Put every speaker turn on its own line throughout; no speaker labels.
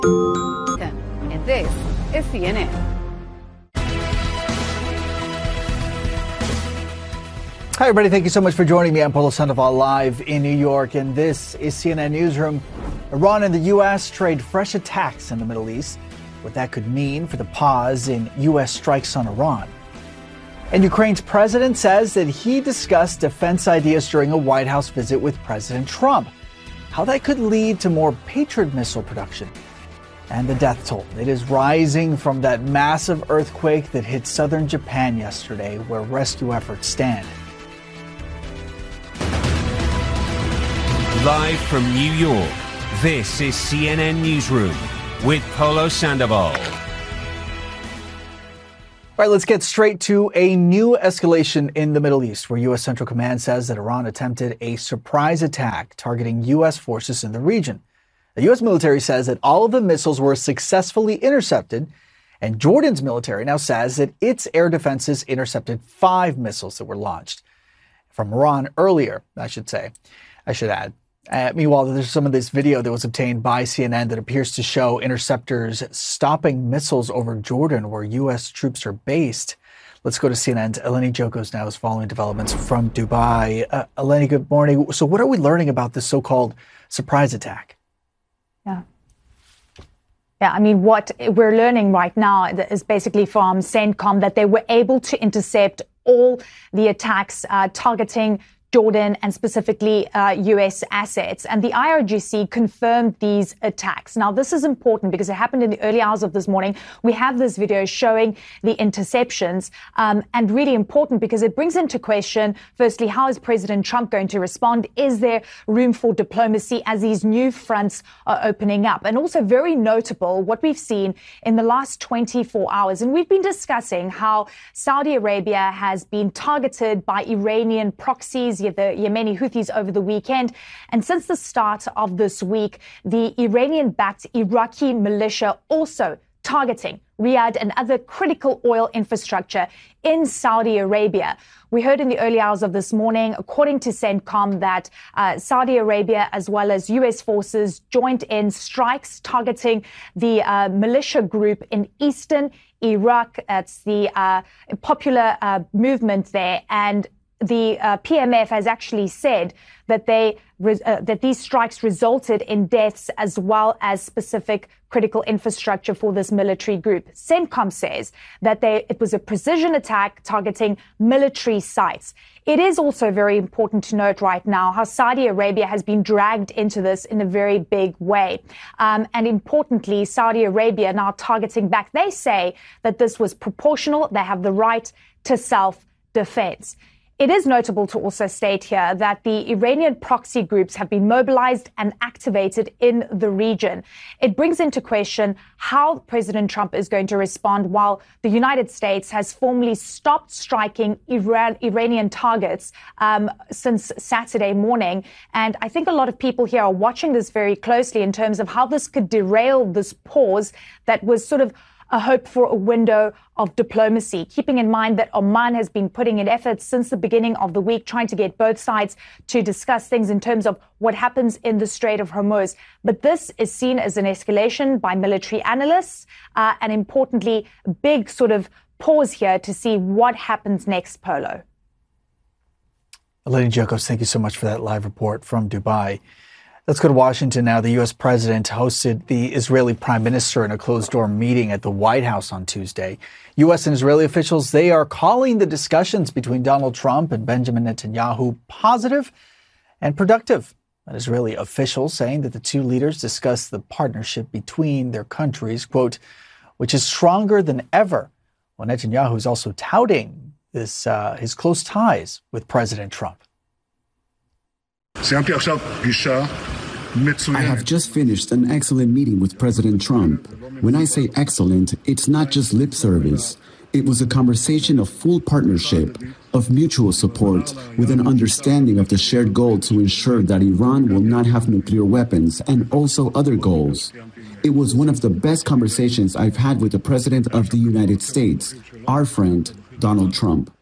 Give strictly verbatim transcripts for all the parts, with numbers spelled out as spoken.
And this is C N N.
Hi, everybody. Thank you so much for joining me. I'm Paulo Sandoval live in New York, and this is C N N Newsroom. Iran and the U S trade fresh attacks in the Middle East, what that could mean for the pause in U S strikes on Iran. And Ukraine's president says that he discussed defense ideas during a White House visit with President Trump. How that could lead to more Patriot missile production. And the death toll. It is rising from that massive earthquake that hit southern Japan yesterday, where rescue efforts stand.
Live from New York, this is C N N Newsroom with Paulo Sandoval.
All right, let's get straight to a new escalation in the Middle East, where U S Central Command says that Iran attempted a surprise attack targeting U S forces in the region. The U S military says that all of the missiles were successfully intercepted, and Jordan's military now says that its air defenses intercepted five missiles that were launched from Iran earlier, I should say, I should add. Uh, meanwhile, there's some of this video that was obtained by C N N that appears to show interceptors stopping missiles over Jordan, where U S troops are based. Let's go to C N N's Eleni Jokos now is following developments from Dubai. Uh, Eleni, good morning. So what are we learning about this so-called surprise attack?
Yeah. Yeah, I mean, what we're learning right now is basically from CENTCOM that they were able to intercept all the attacks uh, targeting Jordan and specifically uh, U S assets. And the I R G C confirmed these attacks. Now, this is important because it happened in the early hours of this morning. We have this video showing the interceptions um, and really important because it brings into question, firstly, how is President Trump going to respond? Is there room for diplomacy as these new fronts are opening up? And also very notable what we've seen in the last twenty-four hours. And we've been discussing how Saudi Arabia has been targeted by Iranian proxies, the Yemeni Houthis over the weekend. And since the start of this week, the Iranian-backed Iraqi militia also targeting Riyadh and other critical oil infrastructure in Saudi Arabia. We heard in the early hours of this morning, according to CENTCOM, that uh, Saudi Arabia as well as U S forces joined in strikes targeting the uh, militia group in eastern Iraq. That's the uh, popular uh, movement there. And the uh, P M F has actually said that they uh, that these strikes resulted in deaths as well as specific critical infrastructure for this military group. CENTCOM says that they, it was a precision attack targeting military sites. It is also very important to note right now how Saudi Arabia has been dragged into this in a very big way. Um, and importantly, Saudi Arabia now targeting back. They say that this was proportional. They have the right to self-defense. It is notable to also state here that the Iranian proxy groups have been mobilized and activated in the region. It brings into question how President Trump is going to respond while the United States has formally stopped striking Iran, Iranian targets um, since Saturday morning. And I think a lot of people here are watching this very closely in terms of how this could derail this pause that was sort of a hope for a window of diplomacy, keeping in mind that Oman has been putting in efforts since the beginning of the week, trying to get both sides to discuss things in terms of what happens in the Strait of Hormuz. But this is seen as an escalation by military analysts, uh, and importantly, big sort of pause here to see what happens next, Polo.
Eleni Jokos, thank you so much for that live report from Dubai. Let's go to Washington now. The U S president hosted the Israeli prime minister in a closed-door meeting at the White House on Tuesday. U S and Israeli officials, they are calling the discussions between Donald Trump and Benjamin Netanyahu positive and productive. An Israeli official saying that the two leaders discussed the partnership between their countries, quote, which is stronger than ever. Well, Netanyahu is also touting this, uh, his close ties with President Trump.
I have just finished an excellent meeting with President Trump. When I say excellent, it's not just lip service. It was a conversation of full partnership, of mutual support, with an understanding of the shared goal to ensure that Iran will not have nuclear weapons and also other goals. It was one of the best conversations I've had with the President of the United States, our friend, Donald Trump.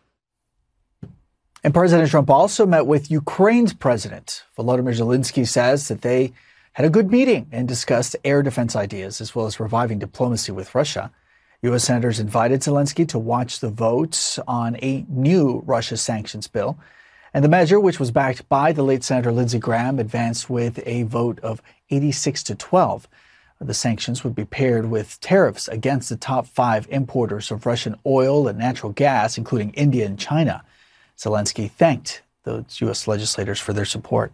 And President Trump also met with Ukraine's president. Volodymyr Zelensky says that they had a good meeting and discussed air defense ideas as well as reviving diplomacy with Russia. U S senators invited Zelensky to watch the votes on a new Russia sanctions bill. And the measure, which was backed by the late Senator Lindsey Graham, advanced with a vote of eighty-six to twelve. The sanctions would be paired with tariffs against the top five importers of Russian oil and natural gas, including India and China. Zelensky thanked those U S legislators for their support.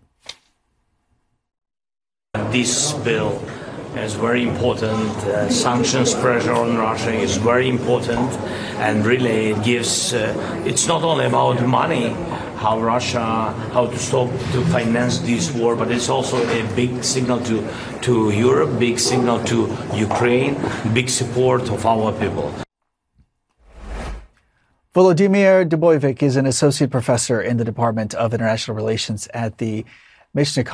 This bill is very important. Uh, sanctions pressure on Russia is very important, and really it gives. Uh, it's not only about money, how Russia, how to stop to finance this war, but it's also a big signal to to Europe, big signal to Ukraine, big support of our people.
Volodymyr Dubojevic is an associate professor in the Department of International Relations at the Mishnikov